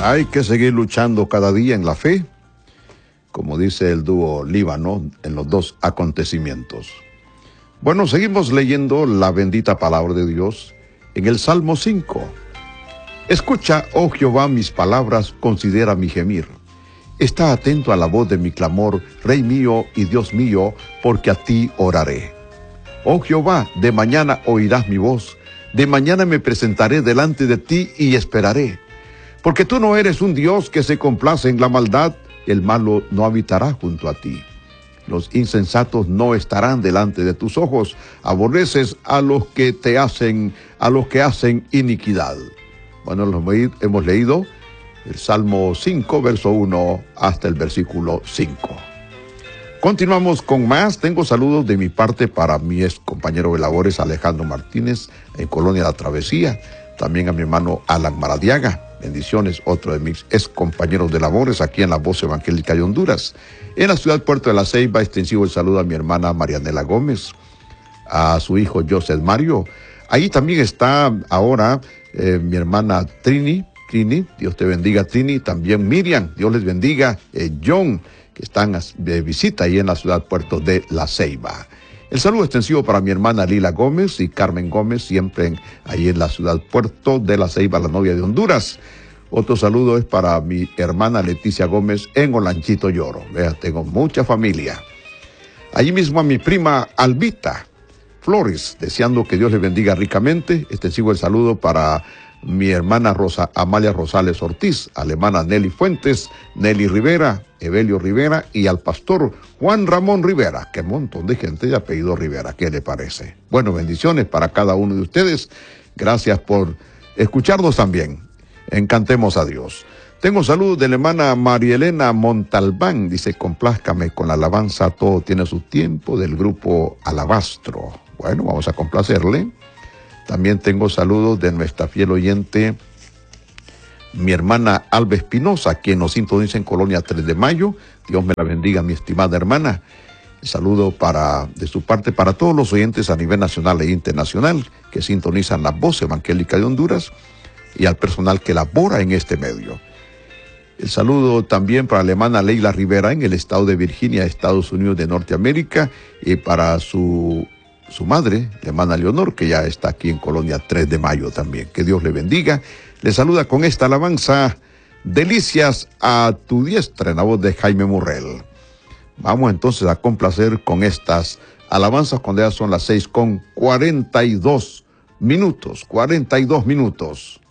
Hay que seguir luchando cada día en la fe, como dice el dúo Líbano en los dos acontecimientos. Bueno, seguimos leyendo la bendita palabra de Dios en el Salmo 5. Escucha, oh Jehová, mis palabras, considera mi gemir. Está atento a la voz de mi clamor, Rey mío y Dios mío, porque a ti oraré. Oh Jehová, de mañana oirás mi voz, de mañana me presentaré delante de ti y esperaré. Porque tú no eres un Dios que se complace en la maldad, el malo no habitará junto a ti. Los insensatos no estarán delante de tus ojos, aborreces a los que hacen iniquidad. Bueno, hemos leído el Salmo 5, verso 1 hasta el versículo 5. Continuamos con más. Tengo saludos de mi parte para mi ex compañero de labores Alejandro Martínez en Colonia La Travesía, también a mi hermano Alan Maradiaga. Bendiciones, otro de mis ex compañeros de labores aquí en la Voz Evangélica de Honduras. En la ciudad Puerto de la Ceiba, extensivo el saludo a mi hermana Marianela Gómez, a su hijo Joseph Mario. Ahí también está ahora mi hermana Trini, Dios te bendiga Trini, también Miriam, Dios les bendiga, John, que están de visita ahí en la ciudad Puerto de la Ceiba. El saludo extensivo para mi hermana Lila Gómez y Carmen Gómez, siempre ahí en la ciudad Puerto de la Ceiba, la novia de Honduras. Otro saludo es para mi hermana Leticia Gómez en Olanchito Lloro. Vea, tengo mucha familia. Allí mismo a mi prima Albita Flores, deseando que Dios le bendiga ricamente. Extensivo el saludo para mi hermana Amalia Rosales Ortiz, a la hermana Nelly Fuentes, Nelly Rivera, Evelio Rivera y al pastor Juan Ramón Rivera. Qué montón de gente de apellido Rivera, ¿qué le parece? Bueno, bendiciones para cada uno de ustedes. Gracias por escucharnos también. Encantemos a Dios. Tengo saludos de la hermana Marielena Montalbán. Dice, complázcame con la alabanza, todo tiene su tiempo, del grupo Alabastro. Bueno, vamos a complacerle. También tengo saludos de nuestra fiel oyente, mi hermana Alba Espinosa, quien nos sintoniza en Colonia 3 de Mayo. Dios me la bendiga, mi estimada hermana. Saludo de su parte para todos los oyentes a nivel nacional e internacional que sintonizan la Voz Evangélica de Honduras y al personal que labora en este medio. El saludo también para la hermana Leila Rivera en el estado de Virginia, Estados Unidos de Norteamérica, y para su madre, la hermana Leonor, que ya está aquí en Colonia 3 de Mayo también. Que Dios le bendiga. Le saluda con esta alabanza, Delicias a tu diestra, en la voz de Jaime Murrell. Vamos entonces a complacer con estas alabanzas cuando ya son las 6:42 minutos.